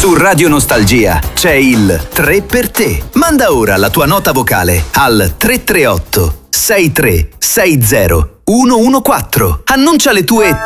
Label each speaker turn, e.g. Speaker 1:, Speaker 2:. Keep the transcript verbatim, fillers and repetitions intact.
Speaker 1: Su Radio Nostalgia c'è il tre per te. Manda ora la tua nota vocale al tre tre otto sei tre sei zero uno uno quattro. Annuncia le tue